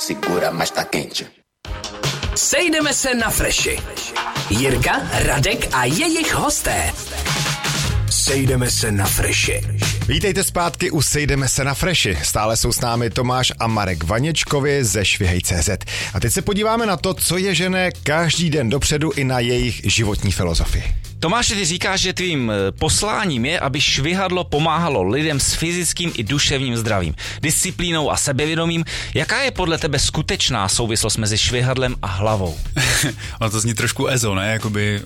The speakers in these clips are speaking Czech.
segura, mas tá quente. Sejdeme se na Freši. Jirka, Radek a jejich hosté. Sejdeme se na Freši. Vítejte zpátky u Sejdeme se na Freši. Stále jsou s námi Tomáš a Marek Vaněčkovi ze Švihej.cz. A teď se podíváme na to, co je žene každý den dopředu i na jejich životní filozofii. Tomáši, ty říkáš, že tvým posláním je, aby švihadlo pomáhalo lidem s fyzickým i duševním zdravím, disciplínou a sebevědomím. Jaká je podle tebe skutečná souvislost mezi švihadlem a hlavou? Ono to zní trošku ezo, ne? Jakoby...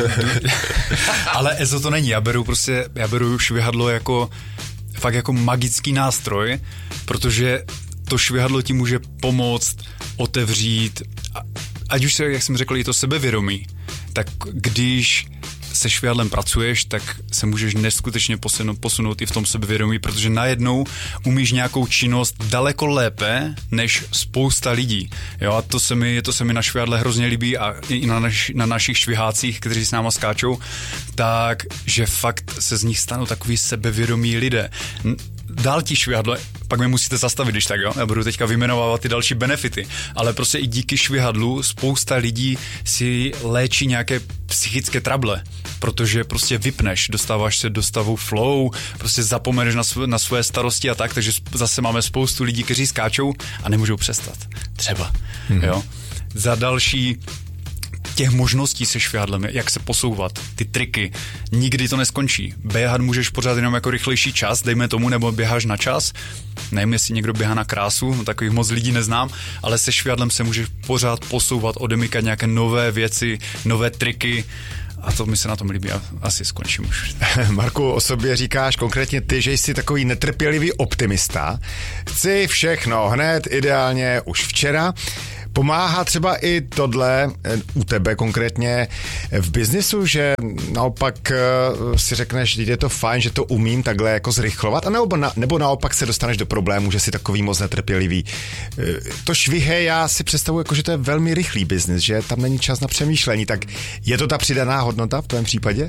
Ale ezo to není. Já beru švihadlo jako fakt jako magický nástroj, protože to švihadlo ti může pomoct otevřít, ať už se, jak jsem řekl, je to sebevědomí, tak když se švihadlem pracuješ, tak se můžeš neskutečně posunout i v tom sebevědomí, protože najednou umíš nějakou činnost daleko lépe než spousta lidí. Jo, a to se mi na švihadle hrozně líbí a i na našich švihácích, kteří s náma skáčou, tak, že fakt se z nich stanou takový sebevědomí lidé. Dál ti švihadlo, pak mě musíte zastavit, když tak, jo? Já budu teďka vyjmenovávat ty další benefity, ale prostě i díky švihadlu spousta lidí si léčí nějaké psychické trable, protože prostě vypneš, dostáváš se do stavu flow, prostě zapomeneš na svoje starosti a tak, takže zase máme spoustu lidí, kteří skáčou a nemůžou přestat. Třeba, jo? Za další těch možností se švihadlem, jak se posouvat, ty triky, nikdy to neskončí. Běhat můžeš pořád jenom jako rychlejší čas, dejme tomu, nebo běháš na čas. Nevím, jestli někdo běhá na krásu, no takových moc lidí neznám, ale se švihadlem se můžeš pořád posouvat, odemykat nějaké nové věci, nové triky. A to mi se na tom líbí, asi skončím už. Marku, o sobě říkáš konkrétně ty, že jsi takový netrpělivý optimista. Chci všechno hned, ideálně už včera. Pomáhá třeba i tohle u tebe konkrétně v biznisu, že naopak si řekneš, že je to fajn, že to umím takhle jako zrychlovat, nebo naopak se dostaneš do problému, že jsi takový moc netrpělivý. To Švihej, já si představuji, jako, že to je velmi rychlý biznis, že tam není čas na přemýšlení, tak je to ta přidaná hodnota v tvém případě?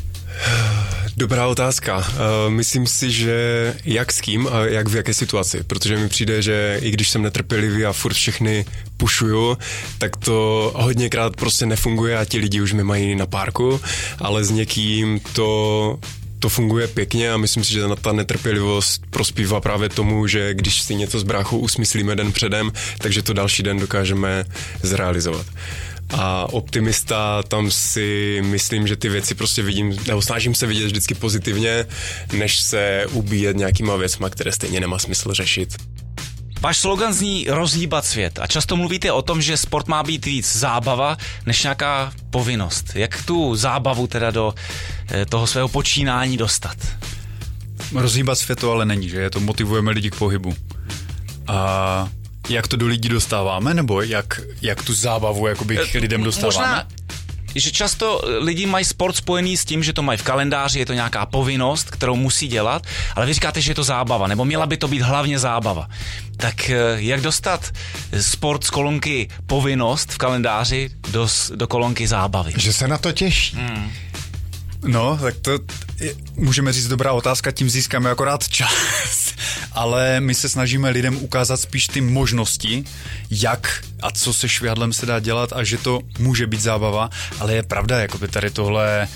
Dobrá otázka. Myslím si, že jak s kým a jak v jaké situaci, protože mi přijde, že i když jsem netrpělivý a furt všechny pušuju, tak to hodněkrát prostě nefunguje a ti lidi už mě mají na párku, ale s někým to funguje pěkně a myslím si, že ta netrpělivost prospívá právě tomu, že když si něco s bráchou usmyslíme den předem, takže to další den dokážeme zrealizovat. A optimista, tam si myslím, že ty věci prostě vidím, nebo snažím se vidět vždycky pozitivně, než se ubíjet nějakýma věcma, které stejně nemá smysl řešit. Váš slogan zní rozhýbat svět a často mluvíte o tom, že sport má být víc zábava než nějaká povinnost. Jak tu zábavu teda do toho svého počínání dostat? Rozhýbat svět to ale není, že? Je to motivujeme lidi k pohybu. A jak to do lidí dostáváme, nebo jak tu zábavu jakoby k lidem dostáváme? Možná, že často lidi mají sport spojený s tím, že to mají v kalendáři, je to nějaká povinnost, kterou musí dělat, ale vy říkáte, že je to zábava, nebo měla by to být hlavně zábava. Tak jak dostat sport z kolonky povinnost v kalendáři do kolonky zábavy? Že se na to těší. No, tak to můžeme říct dobrá otázka, tím získáme akorát čas, ale my se snažíme lidem ukázat spíš ty možnosti, jak a co se švihadlem se dá dělat a že to může být zábava, ale je pravda, jakoby tady tohle,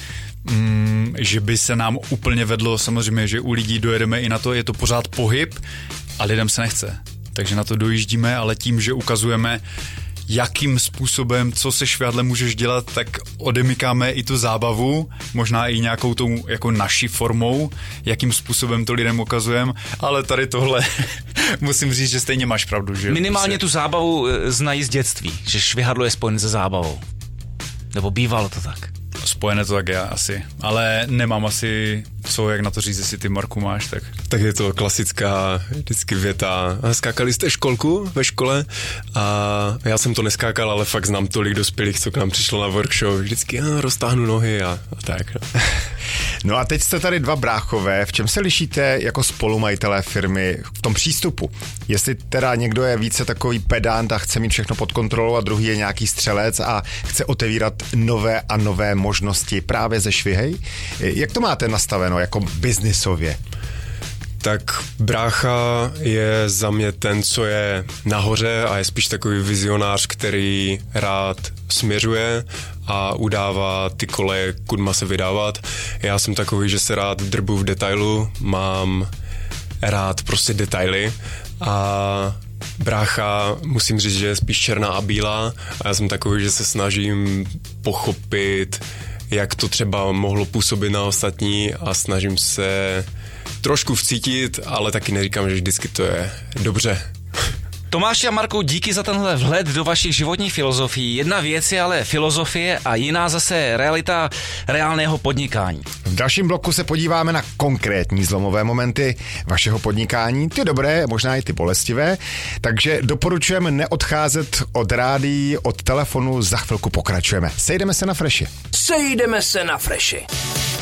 že by se nám úplně vedlo, samozřejmě, že u lidí dojedeme i na to, je to pořád pohyb a lidem se nechce. Takže na to dojíždíme, ale tím, že ukazujeme, jakým způsobem, co se švihadlem můžeš dělat, tak odemykáme i tu zábavu, možná i nějakou tou jako naší formou, jakým způsobem to lidem ukazujeme, ale tady tohle musím říct, že stejně máš pravdu. Že minimálně tu zábavu znají z dětství, že švihadlo je spojené se zábavou. Nebo bývalo to tak? Spojené to tak já asi, ale nemám asi co, jak na to říct, jestli ty, Marku, máš, tak. Tak je to klasická vždycky věta. Skákali jste školku ve škole? A já jsem to neskákal, ale fakt znám tolik dospělých, co k nám přišlo na workshop. Vždycky roztáhnu nohy a tak. No a teď jste tady dva bráchové. V čem se lišíte jako spolumajitelé firmy v tom přístupu? Jestli teda někdo je více takový pedant a chce mít všechno pod kontrolou a druhý je nějaký střelec a chce otevírat nové a nové možnosti právě ze Švihej. Jak to máte nastaveno jako biznisově? tak brácha je za mě ten, co je nahoře a je spíš takový vizionář, který rád směřuje a udává ty koleje, kudma se vydávat. Já jsem takový, že se rád drbu v detailu, mám rád prostě detaily a brácha, musím říct, že je spíš černá a bílá a já jsem takový, že se snažím pochopit, jak to třeba mohlo působit na ostatní a snažím se trošku vcítit, ale taky neříkám, že vždycky to je dobře. Tomáši a Marku, díky za tenhle vhled do vašich životních filozofií. Jedna věc je ale filozofie a jiná zase realita reálného podnikání. V dalším bloku se podíváme na konkrétní zlomové momenty vašeho podnikání, ty dobré, možná i ty bolestivé, takže doporučujeme neodcházet od rádií, od telefonu, za chvilku pokračujeme. Sejdeme se na Freši. Sejdeme se na Freši.